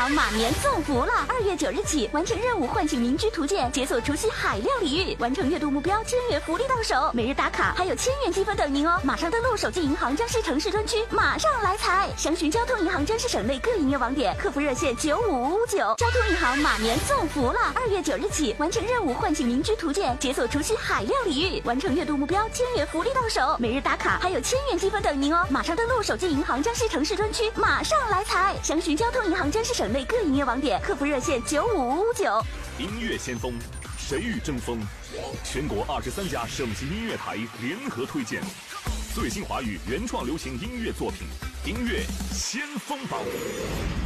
行马年送福了！2月9日起，完成任务唤醒民居图鉴，解锁除夕海量礼遇，完成月度目标1000元福利到手，每日打卡还有1000元积分等您哦！马上登录手机银行江西城市专区，马上来财！详询交通银行江西省内各营业网点，客服热线9559。交通银行马年送福了！2月9日起，完成任务唤醒民居图鉴，解锁除夕海量礼遇，完成月度目标1000元福利到手，每日打卡还有1000元积分等您哦！马上登录手机银行江西城市专区，马上来财！详询交通银行江西省内各营业网点，客服热线9559。 音乐先锋，谁与争锋？全国23家省级音乐台联合推荐最新华语原创流行音乐作品，音乐先锋榜。